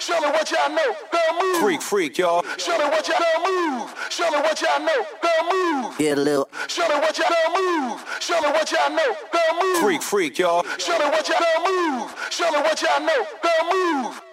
Show me what y'all know. Girl, move. Freak, freak, y'all. Show me what y'all know. Move. Show me what y'all know. Girl, move. Get a little. Show me what y'all know. Move. Show me what y'all know. Girl, move. Freak, freak, y'all. Show me what y'all know. Move. Show me what y'all know. Girl, move.